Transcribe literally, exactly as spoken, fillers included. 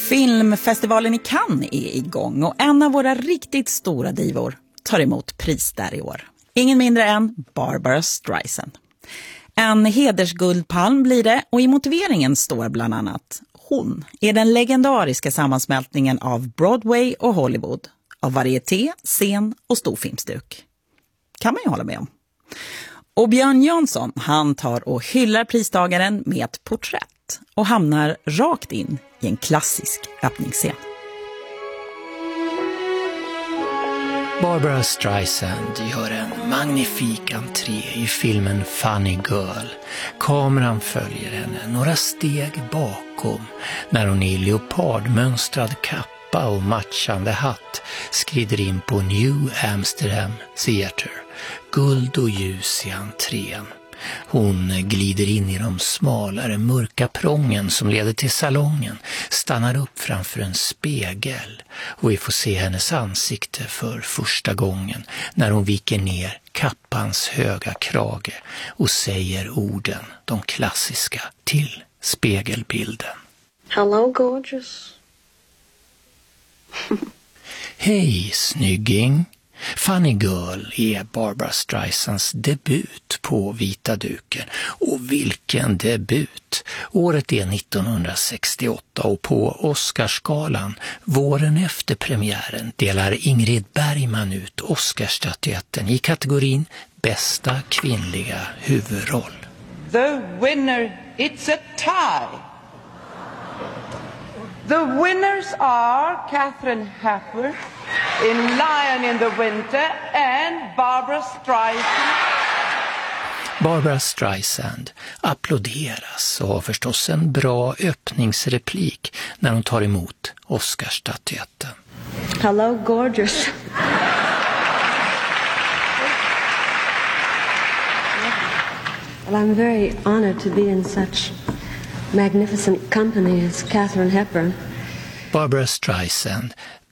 Filmfestivalen i Cannes är igång och en av våra riktigt stora divor tar emot pris där i år. Ingen mindre än Barbra Streisand. En hedersguldpalm blir det och i motiveringen står bland annat: hon är den legendariska sammansmältningen av Broadway och Hollywood, av varieté, scen och storfilmsduk. Kan man ju hålla med om. Och Björn Jansson, han tar och hyllar pristagaren med ett porträtt och hamnar rakt in i en klassisk öppningsscen. Barbra Streisand gör en magnifik entré i filmen Funny Girl. Kameran följer henne några steg bakom när hon i leopardmönstrad kappa och matchande hatt skrider in på New Amsterdam Theatre. Guld och ljus i entrén. Hon glider in i de smalare mörka prången som leder till salongen, stannar upp framför en spegel och vi får se hennes ansikte för första gången när hon viker ner kappans höga krage och säger orden, de klassiska, till spegelbilden. Hello, gorgeous. Hej, snygging. Funny Girl är Barbra Streisands debut på vita duken. Och vilken debut! Året är nittonhundrasextioåtta och på Oscarsgalan, våren efter premiären, delar Ingrid Bergman ut Oscarsstatyetten i kategorin bästa kvinnliga huvudroll. The winner, it's a tie. The winners are Katharine Hepburn in Lion in the Winter and Barbra Streisand. Barbra Streisand applåderas och har förstås en bra öppningsreplik när hon tar emot Oscarsstatyetten. Hello, gorgeous. Well, I'm very honored to be in such magnificent company as Katharine Hepburn. Barbra Streisand